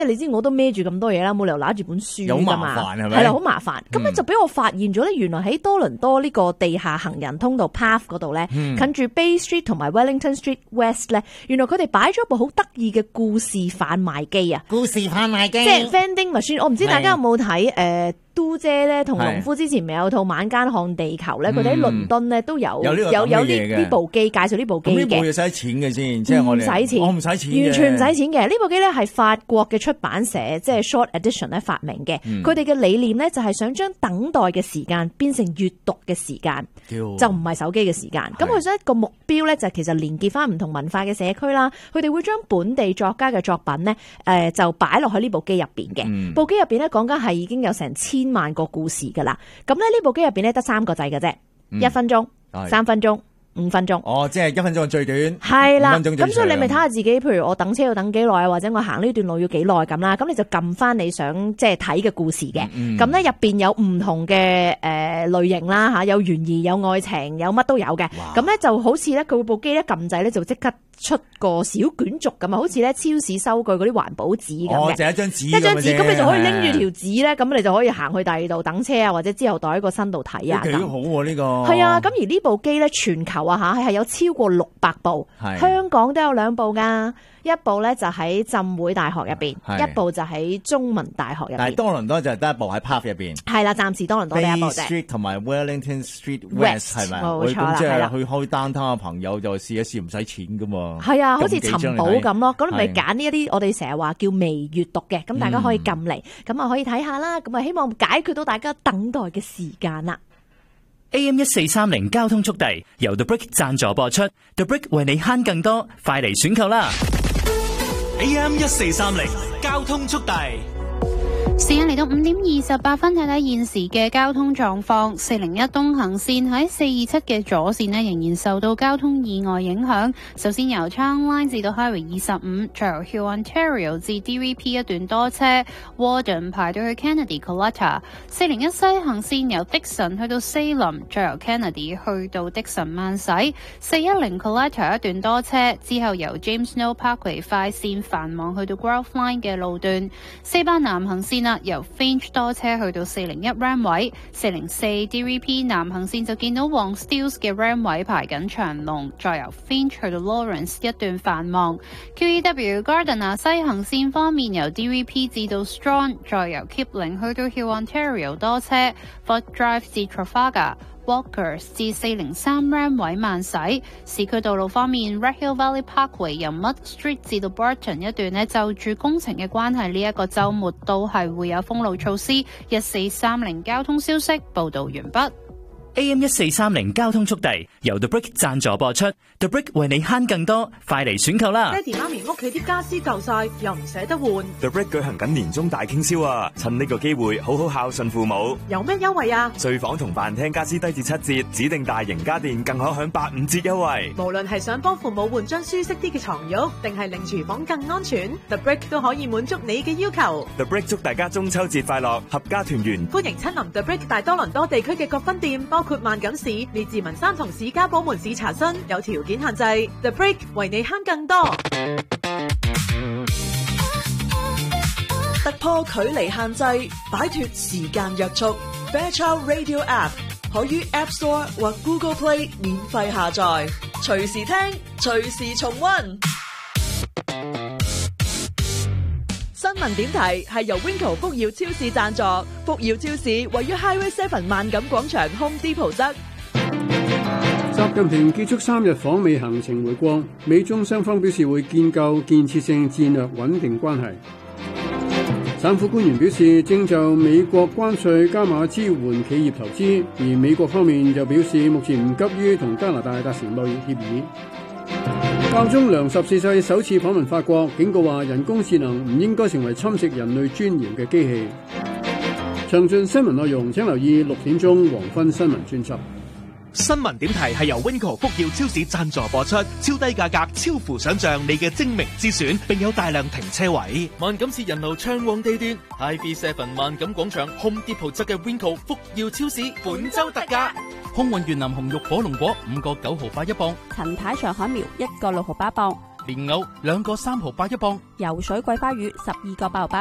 你知我都孭住咁多嘢啦，冇理由揦住本書有噶嘛， 麻煩係咪？ 係啦，好麻煩。咁咧就俾我發現咗咧，原來喺多倫多呢個地下行人通道 Path 嗰度咧，近住 Bay Street 同埋 Wellington Street West 咧，原來佢哋擺咗一部好得意嘅故事販賣機啊！ 故事販賣機， 即係 vending machine。我唔知大家有冇睇都姐咧同農夫之前咪有套晚間看地球咧，佢哋喺倫敦咧都有呢部機，介紹呢部機嘅。 咁冇嘢使錢嘅先，即係我哋唔使錢， 我唔使錢， 完全唔使錢嘅。呢部機咧係法國嘅出版社即係 Short Edition 咧發明嘅。佢哋嘅理念咧就係想將等待嘅時間變成閱讀嘅時間，就唔係手機嘅時間。咁佢想一個目標咧就係其實連結翻唔同文化嘅社區啦。佢哋會將本地作家嘅作品咧就擺落去呢部機入邊嘅。部機入邊咧講緊係已經有成1000萬個故事噶啦，咁咧呢部機入邊咧得3個掣嘅啫，1分鐘、3分鐘、5分鐘。 哦，即係1分鐘最短， 係啦。 5分鐘最長。 咁所以你咪睇下自己，譬如我等車要等幾耐啊，或者我行呢段路要幾耐咁啦。咁你就撳翻你想即係睇嘅故事嘅。咁咧入邊有唔同嘅類型啦吓，有懸疑、有愛情、有乜都有嘅。咁咧就好似咧佢部機咧撳掣咧就即刻出個小卷軸咁啊，好似咧超市收據嗰啲環保紙咁嘅。 哦，就一張紙， 咁你就可以拎住條紙咧，咁你就可以行去第二度等車啊，或者之後袋喺個身度睇啊。 幾好喎呢個。 係啊，咁而呢部機咧全球啊吓係有超過600部，香港都有2部噶，一部咧就喺浸會大學入邊，一部就喺中文大學入邊。 但係多倫多就得一部喺 Path 入邊。係啦，暫時多倫多得一部啫。 Bay Street 同埋 Wellington Street West 係咪？ 冇錯啦， 咁即係去開單攤嘅朋友就試一試唔使錢噶嘛。 係啊，好似尋寶咁咯。咁你咪揀呢一啲我哋成日話叫微閱讀嘅，咁大家可以撳嚟，咁啊可以睇下啦。咁啊希望解決到大家等待嘅時間啦。 AM1430交通速遞由 The Brick 贊助播出 ，The Brick 為你慳更多，快嚟選購啦 ！AM1430交通速遞。 時間嚟到5點28分，睇睇現時嘅交通狀況。401東行線喺427嘅左線呢，仍然受到交通意外影響。首先由 Chang Line 至到 Highway 25，再由 Hill Ontario 至 DVP 一段多車 ，Warden 排到去 Kennedy Collector。401西行線由 Dixon 去到 Salem， 再由 Kennedy 去到 Dixon 慢駛。410 Collector 一段多車，之後由 James Snow Parkway 快線繁忙去到 Grove Line 嘅路段。4班南行線由 Finch 多車去到401 Ram 位，404 DVP 南行線就見到往 Steeles 嘅 Ram 位排緊長龍，再由 Finch 去到 Lawrence 一段繁忙。QEW Gardiner 西行線方面由 DVP 至到 Strong， 再由 Kipling 去到 Hill Ontario 多車 ，Fort Drive 至 Trafalgar。Walkers 至403 Ram 位慢駛。市區道路方面 Red Hill Valley Parkway 由 Mud Street 至到 Burton 一段呢，就住工程嘅關係，呢一個週末都係會有封路措施。1430交通消息報導完畢。 AM1430交通速遞由 The Brick 贊助播出 ，The Brick 為你慳更多，快嚟選購啦！ 爹哋媽咪屋企啲家私舊晒，又唔捨得換。 The Brick 舉行緊年終大傾銷啊！趁呢個機會好好孝順父母。 有咩優惠啊？ 睡房同飯廳家私低至7折，指定大型家電更可享85折優惠。 無論係想幫父母換張舒適啲嘅床褥，定係令廚房更安全 ，The Brick 都可以滿足你嘅要求。 The Brick 祝大家中秋節快樂，合家團圓。 歡迎親臨 The Brick 大多倫多地區嘅各分店，包括萬錦市、列治文山同市家堡門市查詢，有條件限制。The Brick 為你慳更多， 突破距離限制，擺脫時間約束。Fairchild Radio App 可於 App Store 或 Google Play 免費下載，隨時聽，隨時重溫。新聞點題係由 Winco 福耀超市贊助，福耀超市位於 Highway 7萬錦廣場 Home Depot 側。 習近平結束3日訪美行程回國，美中雙方表示會建構建設性戰略穩定關係。省府官員表示正就美國關稅加碼支援企業投資，而美國方面就表示目前唔急於同加拿大達成貿易協議。教宗良14世首次訪問法國，警告話人工智能唔應該成為侵蝕人類尊嚴嘅機器。詳盡新聞內容請留意6點鐘黃昏新聞專輯。 新聞點題係由 Winco 福耀超市贊助播出，超低價格，超乎想象，你嘅精明之選，並有大量停車位。 萬錦市人流暢旺地段 ，Highway 7萬錦廣場 Home Depot 側嘅 Winco 福耀超市本周特價， 空運越南紅肉火龍果5個9毫8一磅， 陳太上海苗1個6毫8磅， 蓮藕2個3毫8一磅， 游水桂花魚12個8毫8。